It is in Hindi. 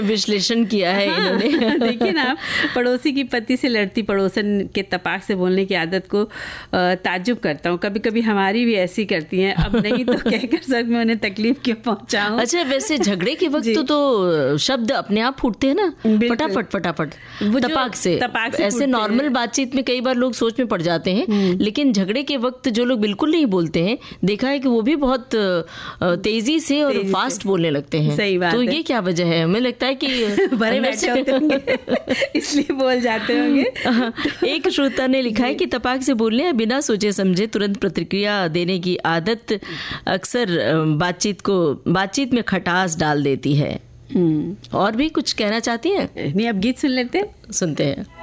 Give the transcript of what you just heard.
विश्लेषण किया है इन्होंने। देखिए ना आप, पड़ोसी की पति से लड़ती पड़ोसन के तपाक से बोलने की आदत को ताज्जुब करता हूँ। कभी कभी हमारी भी ऐसी करती हैं, अब नहीं तो कहकर सच में उन्हें तकलीफ क्यों पहुँचाऊं। अच्छा, वैसे झगड़े के वक्त तो शब्द अपने आप फूटते हैं ना, फटाफट फटाफट, तपाक से। ऐसे नॉर्मल बातचीत में कई बार लोग सोच में पड़ जाते हैं, लेकिन झगड़े के वक्त जो लोग बिल्कुल नहीं बोलते हैं, देखा है कि वो भी बहुत तेजी से और फास्ट बोलने लगते हैं। सही बात तो है। ये क्या वजह है? हमें लगता है कि भरे बैठे होते होंगे इसलिए बोल जाते होंगे। एक श्रोता ने लिखा है कि तपाक से बोलने, बिना सोचे समझे तुरंत प्रतिक्रिया देने की आदत अक्सर बातचीत में खटास डाल देती है। और भी कुछ कहना चाहती हैं? नहीं, अब गीत सुन लेते हैं। सुनते हैं।